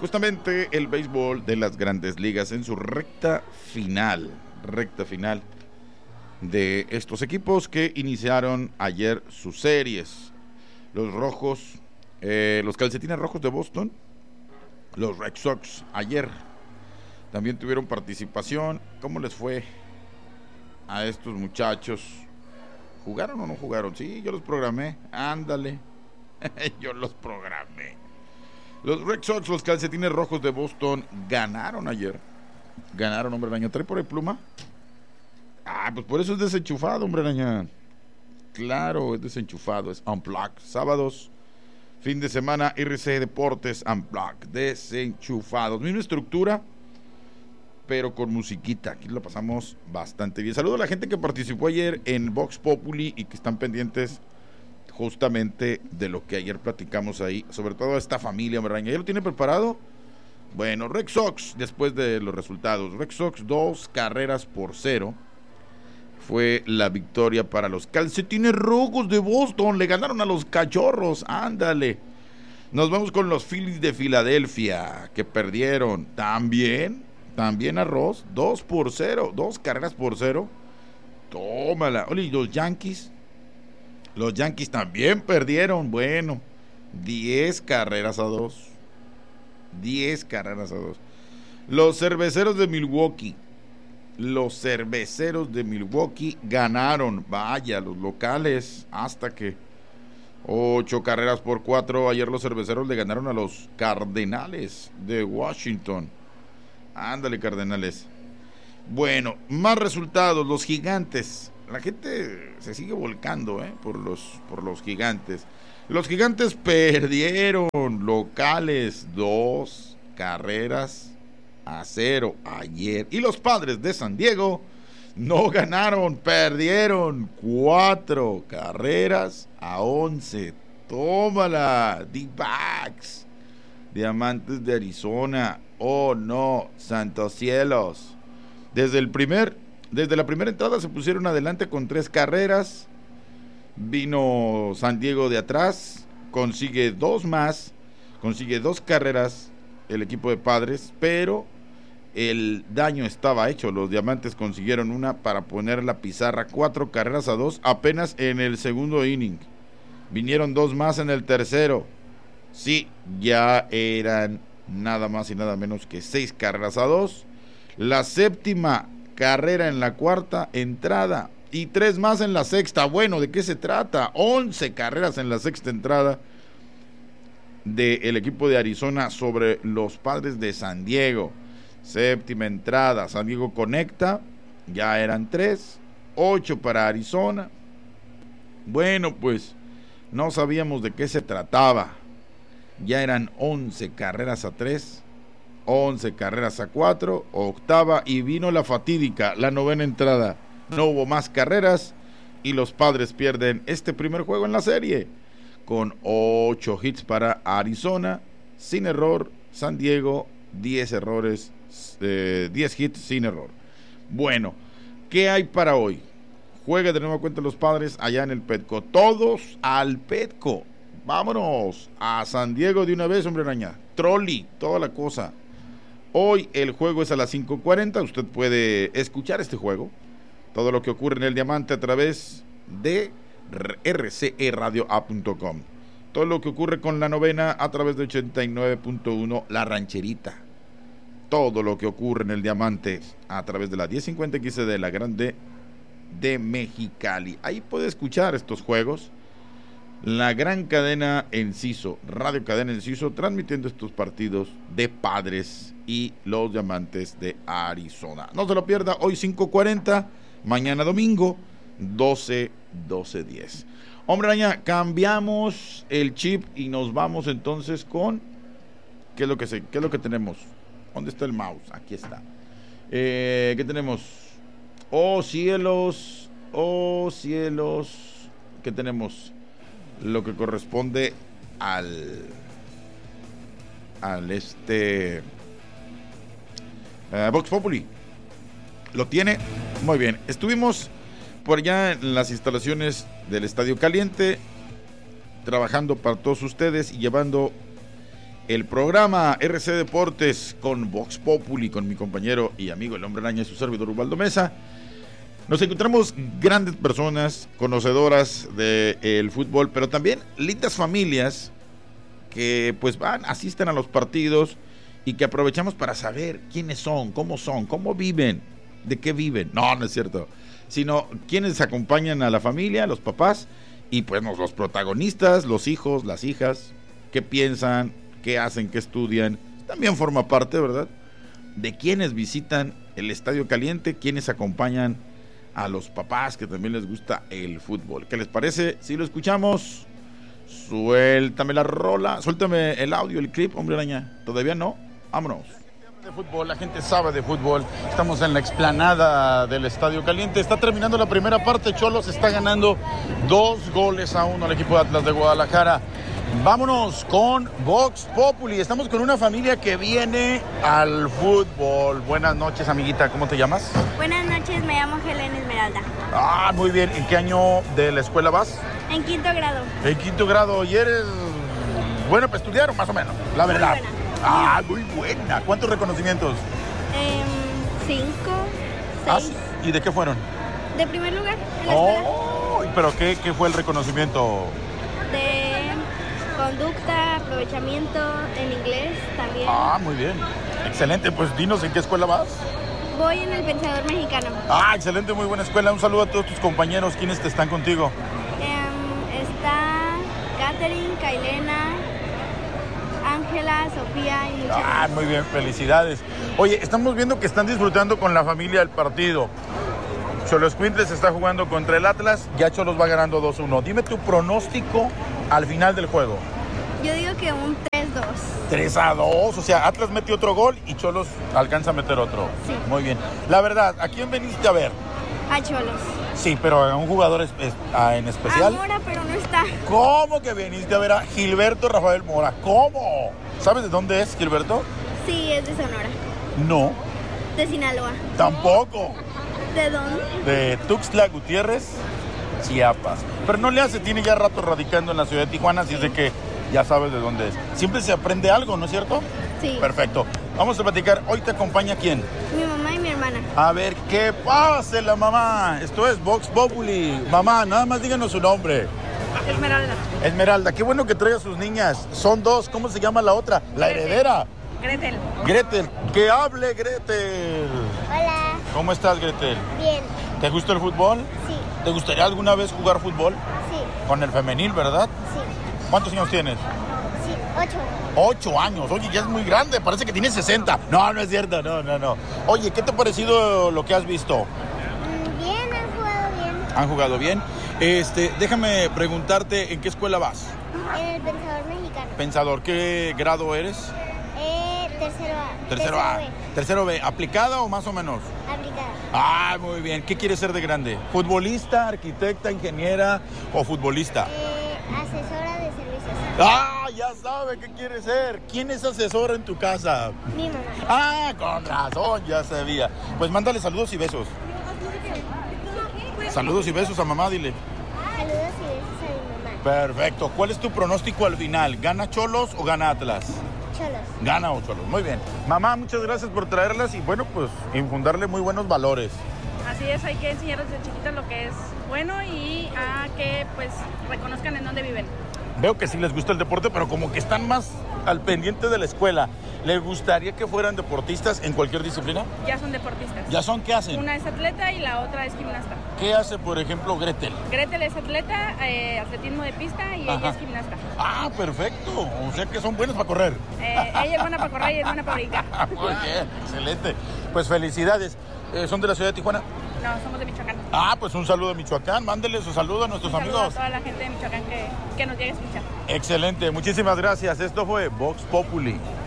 justamente el béisbol de las Grandes Ligas en su recta final de estos equipos que iniciaron ayer sus series. Los rojos, los calcetines rojos de Boston, los Red Sox ayer también tuvieron participación. ¿Cómo les fue a estos muchachos? ¿Jugaron o no jugaron? Sí, yo los programé, ándale, yo los programé. Los Red Sox, los calcetines rojos de Boston, ganaron ayer. Ganaron, hombre araña. ¿Trae por ahí pluma? Ah, pues por eso es desenchufado, hombre araña. Claro, es desenchufado, es Unplugged. Sábados, fin de semana, RC Deportes Unplugged, desenchufados. Misma estructura, pero con musiquita. Aquí lo pasamos bastante bien. Saludo a la gente que participó ayer en Vox Populi y que están pendientes justamente de lo que ayer platicamos ahí, sobre todo a esta familia, ¿verdad? ¿Ya lo tiene preparado? Bueno, Red Sox, después de los resultados, Red Sox 2-0 fue la victoria para los calcetines rojos de Boston. Le ganaron a los cachorros, ándale. Nos vamos con los Phillies de Filadelfia, que perdieron también arroz, 2-0, 2 carreras por 0. Tómala. Oye, ¿y los Yankees? Los Yankees también perdieron, bueno, 10 carreras a 2. 10 carreras a 2. Los cerveceros de Milwaukee ganaron, vaya, los locales, hasta que 8 carreras por 4. Ayer los cerveceros le ganaron a los Cardenales de Washington. Ándale, Cardenales. Bueno, más resultados, los Gigantes. La gente se sigue volcando por los Gigantes. Los Gigantes perdieron locales 2 carreras a 0 ayer. Y los Padres de San Diego no ganaron, perdieron 4 carreras a 11. Tómala, D-Backs, Diamantes de Arizona. Oh no, santos cielos. Desde la primera entrada se pusieron adelante con 3 carreras. Vino San Diego de atrás, consigue 2 más, consigue 2 carreras el equipo de Padres, pero el daño estaba hecho. Los Diamantes consiguieron una para poner la pizarra, 4 carreras a 2 apenas en el segundo inning. Vinieron 2 más en el tercero. Sí, ya eran nada más y nada menos que 6 carreras a 2. La séptima carrera en la cuarta entrada y 3 más en la sexta. Bueno, ¿de qué se trata? 11 carreras en la sexta entrada del equipo de Arizona sobre los Padres de San Diego. Séptima entrada, San Diego conecta, ya eran 3, 8 para Arizona. Bueno, pues no sabíamos de qué se trataba. Ya eran 11 carreras a 3, 11 carreras a 4, octava, y vino la fatídica, la novena entrada. No hubo más carreras y los Padres pierden este primer juego en la serie con 8 hits para Arizona, sin error. San Diego, 10 errores, 10 hits sin error. Bueno, ¿qué hay para hoy? Juega de nueva cuenta los Padres allá en el Petco. Todos al Petco. Vámonos a San Diego de una vez, hombre araña. Trolley, toda la cosa. Hoy el juego es a las 5:40. Usted puede escuchar este juego, todo lo que ocurre en el Diamante, a través de rceradio.com. Todo lo que ocurre con la novena a través de 89.1 La Rancherita. Todo lo que ocurre en el Diamante a través de la 1050 XD de la Grande de Mexicali. Ahí puede escuchar estos juegos. La gran cadena Enciso, Radio Cadena Enciso, transmitiendo estos partidos de Padres y los Diamantes de Arizona. No se lo pierda, hoy 5:40, mañana domingo 12:10. Hombre araña, cambiamos el chip y nos vamos entonces con ¿qué es lo que tenemos? ¿Dónde está el mouse? Aquí está. ¿Qué tenemos? Oh cielos, ¿qué tenemos? Lo que corresponde al Vox Populi. Lo tiene. Muy bien. Estuvimos por allá en las instalaciones del Estadio Caliente, trabajando para todos ustedes y llevando el programa RC Deportes con Vox Populi, con mi compañero y amigo el Hombre Araña y su servidor Ubaldo Mesa. Nos encontramos grandes personas, conocedoras del fútbol, pero también lindas familias que pues asisten a los partidos y que aprovechamos para saber quiénes son, cómo viven, de qué viven. No es cierto. Sino quienes acompañan a la familia, los papás, y pues los protagonistas, los hijos, las hijas, qué piensan, qué hacen, qué estudian. También forma parte, ¿verdad?, de quienes visitan el Estadio Caliente, quienes acompañan a los papás que también les gusta el fútbol. ¿Qué les parece si lo escuchamos? Suéltame la rola, suéltame el audio, el clip, Hombre Araña. ¿Todavía no? Vámonos. De fútbol, la gente sabe de fútbol. Estamos en la explanada del Estadio Caliente. Está terminando la primera parte. Cholos está ganando 2-1 al equipo de Atlas de Guadalajara. Vámonos con Vox Populi. Estamos con una familia que viene al fútbol. Buenas noches, amiguita. ¿Cómo te llamas? Buenas noches, me llamo Helen Esmeralda. Muy bien. ¿En qué año de la escuela vas? En quinto grado. En quinto grado. ¿Y eres buena para estudiar o más o menos? La verdad. Muy buena. ¿Cuántos reconocimientos? 5, 6. ¿Y de qué fueron? De primer lugar en la escuela. ¿Pero qué fue el reconocimiento? De conducta, aprovechamiento, en inglés también. Muy bien. Excelente. Pues dinos, ¿en qué escuela vas? Voy en el Pensador Mexicano. Excelente, muy buena escuela. Un saludo a todos tus compañeros. ¿Quiénes te están contigo? Está Catherine, Kailena, Ángela, Sofía y muchas más. Muy bien, felicidades. Oye, estamos viendo que están disfrutando con la familia el partido. Xoloscuintles está jugando contra el Atlas, ya Cholos va ganando 2-1. Dime tu pronóstico al final del juego. Yo digo que un 3-2. 3-2, o sea, Atlas mete otro gol y Cholos alcanza a meter otro. Sí. Muy bien. La verdad, ¿a quién veniste a ver? A Cholos. Sí, pero a un jugador en especial. A Mora, pero no está. ¿Cómo que viniste a ver a Gilberto Rafael Mora? ¿Cómo? ¿Sabes de dónde es Gilberto? Sí, es de Sonora. No. De Sinaloa. Tampoco. ¿De dónde? De Tuxtla Gutiérrez, Chiapas. Pero no le hace, tiene ya rato radicando en la ciudad de Tijuana, así es de que ya sabes de dónde es. Siempre se aprende algo, ¿no es cierto? Sí. Perfecto. Vamos a platicar. ¿Hoy te acompaña quién? Mi mamá y mi hermana. A ver, ¿qué pasa la mamá? Esto es Vox Populi. Mamá, nada más díganos su nombre. Esmeralda. Esmeralda, qué bueno que traiga a sus niñas. Son dos. ¿Cómo se llama la otra? La heredera. Gretel. Gretel. Que hable, Gretel. Hola. ¿Cómo estás, Gretel? Bien. ¿Te gusta el fútbol? Sí. ¿Te gustaría alguna vez jugar fútbol? Sí. Con el femenil, ¿verdad? Sí. ¿Cuántos años tienes? Sí. 8. 8 años. Oye, ya es muy grande. Parece que tienes 60. No es cierto. No. Oye, ¿qué te ha parecido lo que has visto? Bien, han jugado bien. ¿Han jugado bien? Déjame preguntarte, ¿en qué escuela vas? En el Pensador Mexicano. Pensador, ¿qué grado eres? Tercero A. Tercero B. ¿Aplicada o más o menos? Aplicada. Muy bien. ¿Qué quieres ser de grande? ¿Futbolista, arquitecta, ingeniera o futbolista? Asesora de servicios. Ya sabe qué quiere ser. ¿Quién es asesora en tu casa? Mi mamá. Con razón, ya sabía. Pues mándale saludos y besos. Saludos y besos a mamá, dile. Saludos y besos a mi mamá. Perfecto. ¿Cuál es tu pronóstico al final? ¿Gana Cholos o gana Atlas? Cholos. Gana o Cholos. Muy bien. Mamá, muchas gracias por traerlas y bueno, pues infundarle muy buenos valores. Así es, hay que enseñar desde chiquitas lo que es bueno y a que pues reconozcan en dónde viven. Veo que sí les gusta el deporte, pero como que están más al pendiente de la escuela. ¿Les gustaría que fueran deportistas en cualquier disciplina? Ya son deportistas. ¿Ya son? ¿Qué hacen? Una es atleta y la otra es gimnasta. ¿Qué hace, por ejemplo, Gretel? Gretel es atleta, atletismo de pista y ella es gimnasta. Perfecto. O sea que son buenos para correr. Ella es buena para correr y es buena para brincar. Muy bien, excelente. Pues felicidades. ¿Son de la ciudad de Tijuana? No, somos de Michoacán. Pues un saludo a Michoacán. Mándele su saludo a nuestros Un saludo amigos. a toda la gente de Michoacán que nos llegue a escuchar. Excelente, muchísimas gracias. Esto fue Vox Populi.